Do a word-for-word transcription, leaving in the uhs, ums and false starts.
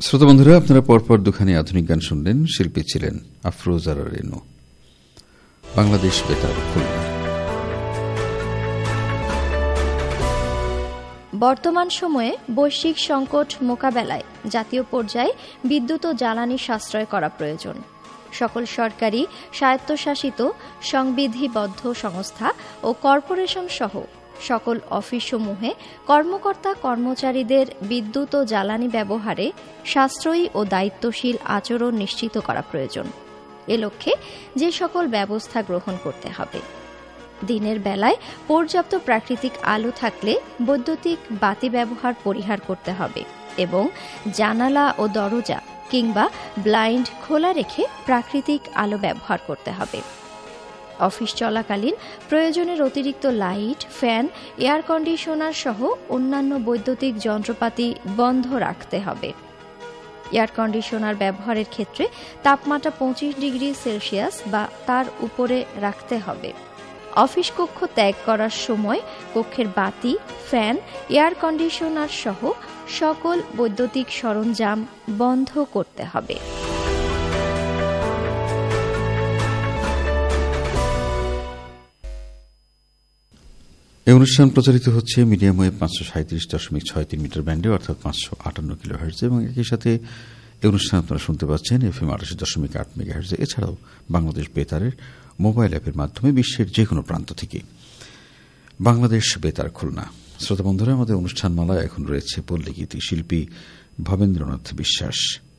শ্রোতা বন্ধুরা, আপনারা পরপর দুখানি আধুনিক গান শুনলেন। শিল্পী ছিলেন আফরোজারা রেনু। বাংলাদেশ বেতার, খুলনা। বর্তমান সময়ে বৈশ্বিক সংকট মোকাবেলায় জাতীয় পর্যায়ে বিদ্যুৎ ও জ্বালানি সাশ্রয় করা প্রয়োজন। সকল সরকারি, স্বায়ত্তশাসিত, সংবিধিবদ্ধ সংস্থা ও কর্পোরেশন সহ সকল অফিসসমূহে কর্মকর্তা কর্মচারীদের বিদ্যুৎ ও জ্বালানি ব্যবহারে সাশ্রয়ী ও দায়িত্বশীল আচরণ নিশ্চিত করা প্রয়োজন। এ লক্ষ্যে যে সকল ব্যবস্থা গ্রহণ করতে হবে: দিনের বেলায় পর্যাপ্ত প্রাকৃতিক আলো থাকলে বৈদ্যুতিক বাতি ব্যবহার পরিহার করতে হবে এবং জানালা ও দরজা কিংবা ব্লাইন্ড খোলা রেখে প্রাকৃতিক আলো ব্যবহার করতে হবে। অফিস চলাকালীন প্রয়োজনের অতিরিক্ত লাইট, ফ্যান, এয়ার কন্ডিশনার সহ অন্যান্য বৈদ্যুতিক যন্ত্রপাতি বন্ধ রাখতে হবে। এয়ার কন্ডিশনার ব্যবহারের ক্ষেত্রে তাপমাত্রা পঁচিশ ডিগ্রি সেলসিয়াস বা তার উপরে রাখতে হবে। অফিস কক্ষ ত্যাগ করার সময় কক্ষের বাতি, ফ্যান, এয়ার কন্ডিশনার সহ সকল বৈদ্যুতিক সরঞ্জাম বন্ধ করতে হবে। এই অনুষ্ঠান প্রচারিত হচ্ছে মিডিয়াম ওয়েভ পাঁচশো সাঁত্রিশ দশমিক ছয় তিন মিটার ব্যান্ডে, অর্থাৎ পাঁচশো আটান্ন কিলো হার্টজে, এবং একই সাথে এই অনুষ্ঠান আপনারা শুনতে পাচ্ছেন এফ এম আটাশি দশমিক আট মেগা হার্টজে। এছাড়াও বাংলাদেশ বেতারের মোবাইল অ্যাপের মাধ্যমে বিশ্বের যে কোনো প্রান্ত থেকে। বাংলাদেশ বেতার, খুলনা। শ্রোতা বন্ধুরা, আমাদের অনুষ্ঠানমালায় এখন রয়েছে পল্লীগীতি। শিল্পী ভবেন্দ্রনাথ বিশ্বাস।